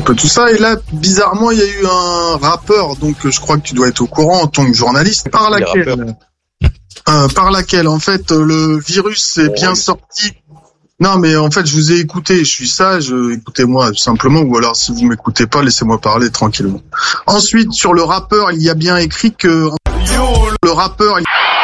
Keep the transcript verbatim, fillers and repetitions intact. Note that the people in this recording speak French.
peu tout ça. Et là, bizarrement, il y a eu un rappeur, donc je crois que tu dois être au courant en tant que journaliste, par laquelle, euh, par laquelle, en fait, le virus est bien sorti. Non, mais en fait, je vous ai écouté, je suis sage, écoutez-moi simplement, ou alors si vous m'écoutez pas, laissez-moi parler tranquillement. Ensuite, sur le rappeur, il y a bien écrit que le rappeur... Il...